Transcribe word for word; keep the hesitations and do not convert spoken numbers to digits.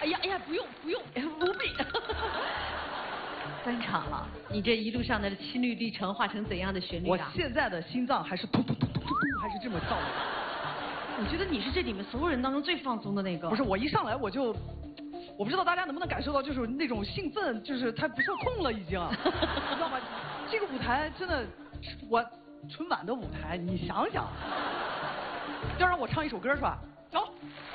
哎呀哎呀，不用不用，不必。三场了，你这一路上的心率历程化成怎样的旋律啊？ 我现在的心脏还是突突突突突突，还是这么跳的。 我觉得你是这里面所有人当中最放松的那个。 不是，我一上来我就，我不知道大家能不能感受到，就是那种兴奋，就是它不受控了已经，你知道吗？这个舞台真的，我春晚的舞台，你想想，要让我唱一首歌是吧？走。